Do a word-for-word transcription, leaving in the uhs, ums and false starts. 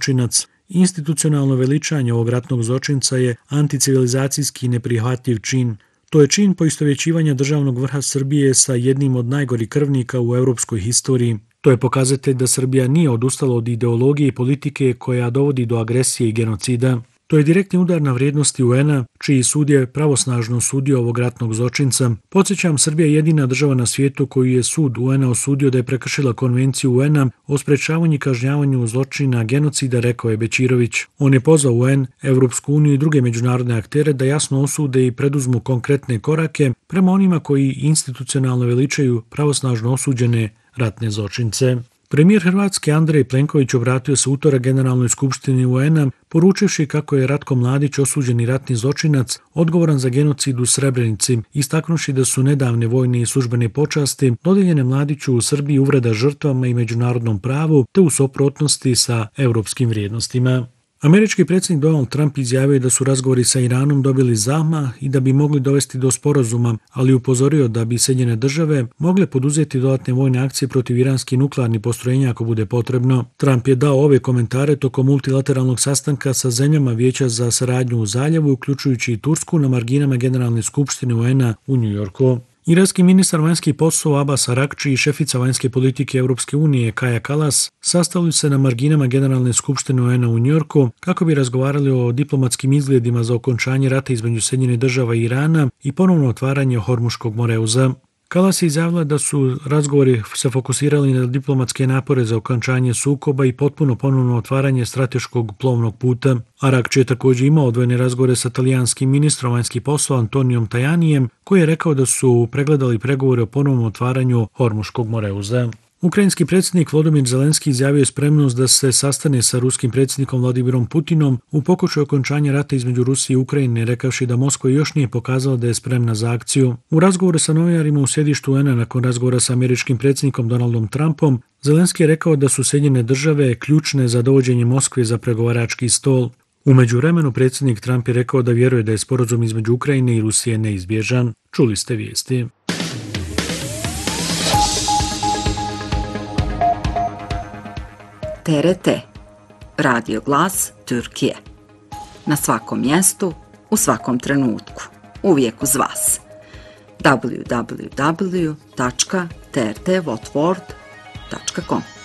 zločinac. Institucionalno veličanje ovog ratnog zločinca je anticivilizacijski neprihvatljiv čin. To je čin poistovjećivanja državnog vrha Srbije sa jednim od najgorih krvnika u europskoj historiji. To je pokazatelj da Srbija nije odustala od ideologije i politike koja dovodi do agresije i genocida. To je direktni udar na vrijednosti U N-a, čiji sud je pravosnažno osudio ovog ratnog zločinca. Podsjećam, Srbija je jedina država na svijetu koju je sud U N-a osudio da je prekršila konvenciju U N-a o sprečavanju i kažnjavanju zločina genocida, rekao je Bećirović. On je pozvao U N, Evropsku uniju i druge međunarodne aktere da jasno osude i preduzmu konkretne korake prema onima koji institucionalno veličaju pravosnažno osuđene ratne zločince. Premijer Hrvatske Andrej Plenković obratio se utorak Generalnoj skupštini U N-a, poručivši kako je Ratko Mladić, osuđeni ratni zločinac, odgovoran za genocid u Srebrenici, istaknuši da su nedavne vojne i službene počasti dodijeljene Mladiću u Srbiji uvreda žrtvama i međunarodnom pravu te u suprotnosti sa europskim vrijednostima. Američki predsjednik Donald Trump izjavio je da su razgovori sa Iranom dobili zamah i da bi mogli dovesti do sporazuma, ali upozorio da bi Sjedinjene države mogle poduzeti dodatne vojne akcije protiv iranskih nuklearnih postrojenja ako bude potrebno. Trump je dao ove komentare tokom multilateralnog sastanka sa zemljama Vijeća za saradnju u zaljevu, uključujući i Tursku, na marginama Generalne skupštine U N-a u New Yorku. Iranski ministar vanjskih poslova Abbas Arakči i šefica vanjske politike Europske unije Kaja Kallas sastali se na marginama Generalne skupštine U N-a u Njujorku kako bi razgovarali o diplomatskim izgledima za okončanje rata između Sjedinjenih država i Irana i ponovno otvaranje Hormuškog moreuza. Kallas je izjavila da su razgovori se fokusirali na diplomatske napore za okončanje sukoba i potpuno ponovno otvaranje strateškog plovnog puta. Arakči je također imao odvojene razgovore sa talijanskim ministrom vanjskih poslova Antonijom Tajanijem, koji je rekao da su pregledali pregovore o ponovnom otvaranju Hormuškog moreuza. Ukrajinski predsjednik Volodymyr Zelenski izjavio je spremnost da se sastane sa ruskim predsjednikom Vladimirom Putinom u pokušaju okončanja rata između Rusije i Ukrajine, rekavši da Moskva još nije pokazala da je spremna za akciju. U razgovoru sa novinarima u sjedištu U N-a nakon razgovora sa američkim predsjednikom Donaldom Trumpom, Zelenski je rekao da su Sjedinjene države ključne za dovođenje Moskve za pregovarački stol. U međuvremenu predsjednik Trump je rekao da vjeruje da je sporazum između Ukrajine i Rusije neizbježan. Čuli ste vijesti. T R T, radio glas Türkije. Na svakom mjestu, u svakom trenutku, uvijek uz vas. w w w tačka t r t votvord tačka com